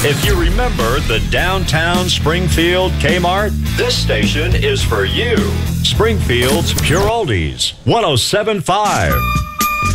If you remember the downtown Springfield Kmart, this station is for you. Springfield's Pure Oldies, 107.5.